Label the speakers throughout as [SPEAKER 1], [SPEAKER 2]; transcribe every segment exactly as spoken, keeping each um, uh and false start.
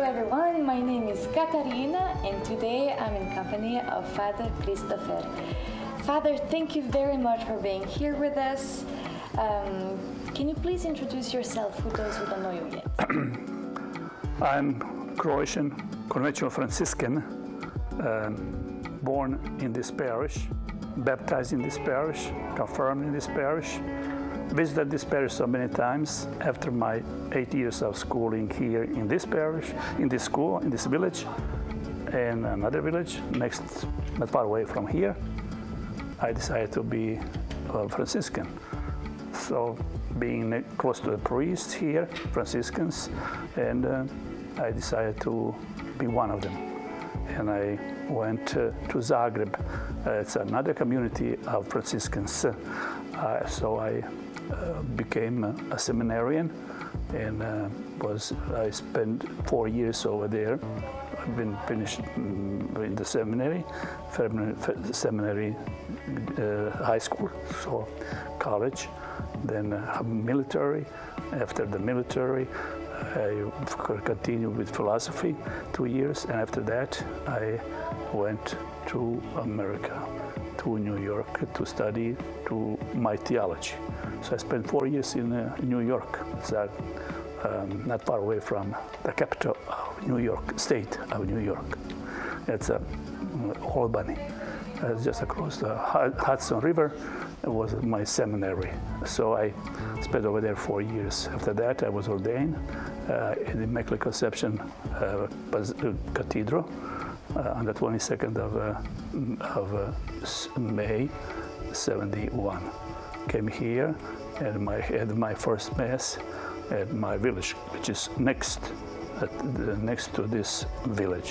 [SPEAKER 1] everyone, my name is Katarina and today I'm in company of Father Christopher. Father, thank you very much for being here with us. Um, can you please introduce yourself for those who don't know you yet?
[SPEAKER 2] I'm Croatian, conventional Franciscan, um, born in this parish, baptized in this parish, confirmed in this parish, visited this parish so many times after my eight years of schooling here in this parish, in this school, in this village, and another village next, not far away from here. I decided to be a Franciscan. So being close to the priests here, Franciscans, and uh, I decided to be one of them. And I went uh, to Zagreb. Uh, it's another community of Franciscans. Uh, so I uh, became a, a seminarian, and uh, was I spent four years over there. I've been finished in the seminary, seminary, uh, high school, so college, then uh, military. After the military, I continued with philosophy two years, and after that, I went to America, to New York, to study to my theology. So I spent four years in uh, New York. It's uh, um, not far away from the capital of New York, state of New York. It's uh, Albany. Uh, just across the Hudson River. It was my seminary. So I spent over there four years. After that, I was ordained uh, in the Immaculate Conception uh, Cathedral uh, on the twenty-second of, uh, of uh, May, seventy-one. Came here and my, had my first Mass at my village, which is next, at the, next to this village.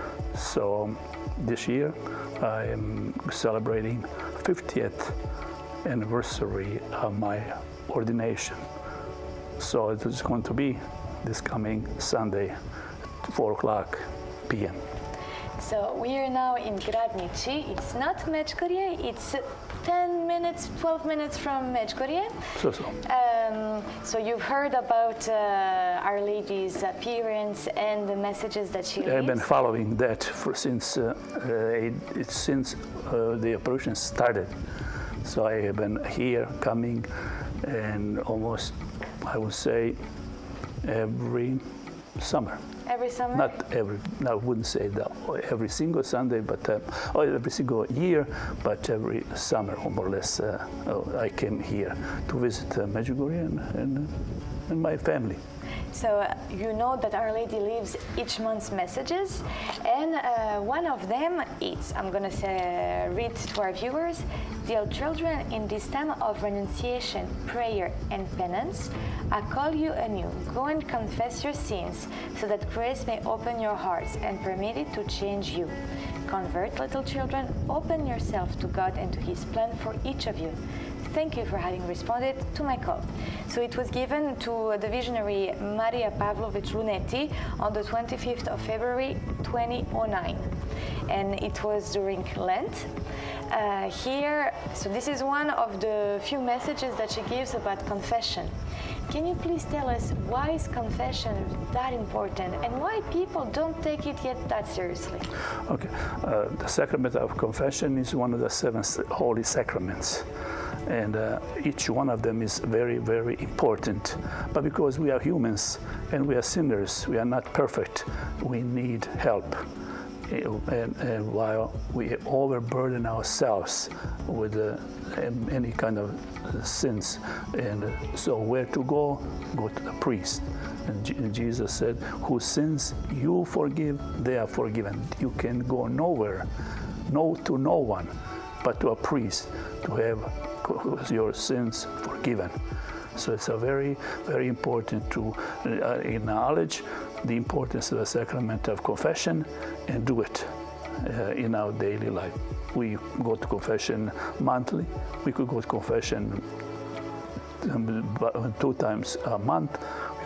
[SPEAKER 2] So this year, I am celebrating fiftieth anniversary of my ordination. So it is going to be this coming Sunday at four o'clock p m
[SPEAKER 1] So we are now in Gradnici. It's not Mečkorje, it's ten minutes, twelve minutes from Mečkorje.
[SPEAKER 2] So, so.
[SPEAKER 1] Um, so you've heard about uh, Our Lady's appearance and the messages that she leaves?
[SPEAKER 2] I've been following that for since, uh, uh, it, since uh, the apparition started. So I have been here, coming, and almost, I would say, every summer.
[SPEAKER 1] Every summer?
[SPEAKER 2] Not every, I wouldn't say that every single Sunday, but uh, or every single year, but every summer, more or less, uh, I came here to visit uh, Medjugorje and, and, and my family.
[SPEAKER 1] So uh, you know that Our Lady leaves each month's messages, and uh, one of them is, I'm going to say, read to our viewers, "Dear children, in this time of renunciation, prayer, and penance, I call you anew. Go and confess your sins, so that grace may open your hearts and permit it to change you. Convert, little children, open yourself to God and to His plan for each of you. Thank you for having responded to my call." So it was given to the visionary Maria Pavlovich Lunetti on the twenty-fifth of February two thousand nine. And it was during Lent. Uh, here, so this is one of the few messages that she gives about confession. Can you please tell us why is confession that important and why people don't take it yet that seriously?
[SPEAKER 2] Okay, uh, the sacrament of confession is one of the seven holy sacraments. And uh, each one of them is very, very important. But because we are humans and we are sinners, we are not perfect, we need help. And, and while we overburden ourselves with uh, any kind of sins, and so where to go? Go to the priest. And G Jesus said, "Whose sins you forgive, they are forgiven." You can go nowhere, no to no one, but to a priest to have your sins forgiven. So it's a very, very important to uh, acknowledge the importance of the sacrament of confession and do it uh, in our daily life. We go to confession monthly. We could go to confession um, two times a month. We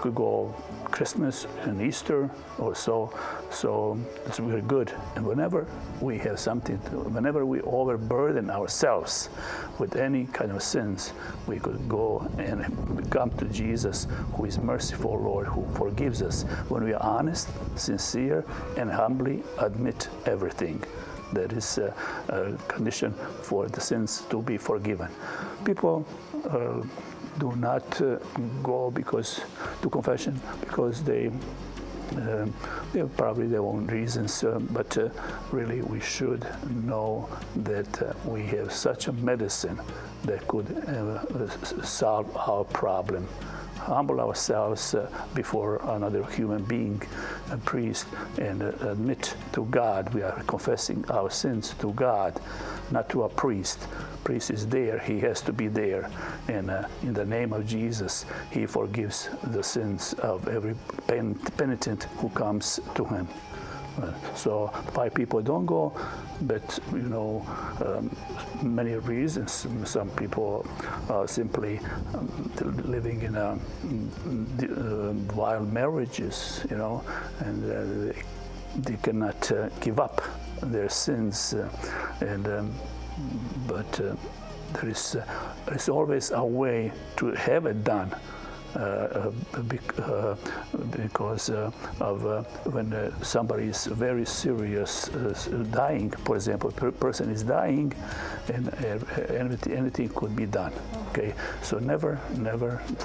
[SPEAKER 2] could go Christmas and Easter or so. So it's really good. And whenever we have something, to, whenever we overburden ourselves with any kind of sins, we could go and come to Jesus, who is merciful, Lord, who forgives us when we are honest, sincere, and humbly admit everything. That is a, a condition for the sins to be forgiven. People uh, do not uh, go because to confession because they um, they have probably their own reasons, uh, but uh, really we should know that uh, we have such a medicine that could uh, solve our problem. Humble ourselves uh, before another human being, a priest, and uh, admit to God. We are confessing our sins to God, not to a priest. Priest is there, he has to be there, and uh, in the name of Jesus, he forgives the sins of every pen penitent who comes to him. Uh, so why people don't go, but you know, um, many reasons. Some people are simply um, living in a, uh, wild marriages, you know, and uh, they, they cannot uh, give up their sins, uh, and um, but uh, there is uh, there is always a way to have it done. Uh, uh, because uh, of uh, when uh, somebody is very serious, uh, dying, for example, a person is dying, and uh, anything, anything could be done. Okay, so never, never